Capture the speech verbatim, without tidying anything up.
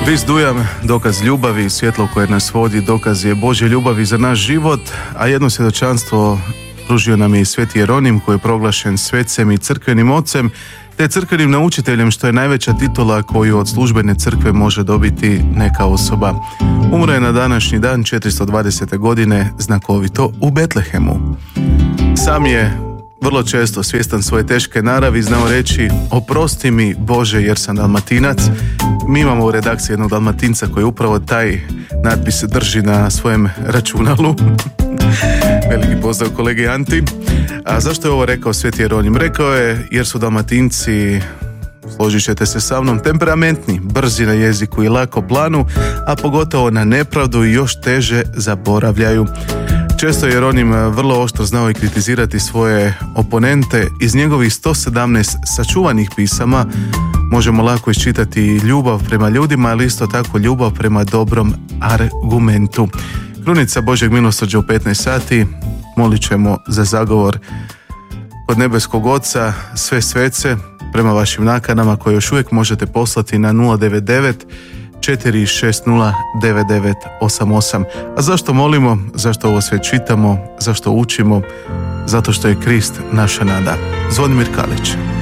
Vis dujam, dokaz ljubavi, svjetlo koje nas vodi, dokaz je Božje ljubavi za naš život, a jedno svjedočanstvo pružio nam je i Sveti Jeronim, koji je proglašen svecem i crkvenim ocem, te crkvenim naučiteljem, što je najveća titula koju od službene crkve može dobiti neka osoba. Umro je na današnji dan četiristo dvadesete godine znakovito u Betlehemu. Sam je vrlo često svjestan svoje teške naravi znao reći: oprosti mi Bože jer sam Dalmatinac. Mi imamo u redakciji jednog Dalmatinca koji upravo taj natpis drži na svojem računalu. Veliki pozdrav kolegi Anti. A zašto je ovo rekao Sveti Jeronim? Rekao je jer su Dalmatinci, složit ćete se sa mnom, temperamentni, brzi na jeziku i lako planu, a pogotovo na nepravdu i još teže zaboravljaju. Često je Jeronim vrlo oštro znao i kritizirati svoje oponente. Iz njegovih sto sedamnaest sačuvanih pisama možemo lako iščitati ljubav prema ljudima, ali isto tako ljubav prema dobrom argumentu. Krunica Božjeg milosrđa u petnaest sati. Molit ćemo za zagovor kod nebeskog Oca sve svece prema vašim nakanama koje još uvijek možete poslati na nula devet devet četiri šest nula devet devet osam osam. A zašto molimo? Zašto ovo sve čitamo? Zašto učimo? Zato što je Krist naša nada. Zvonimir Kalić.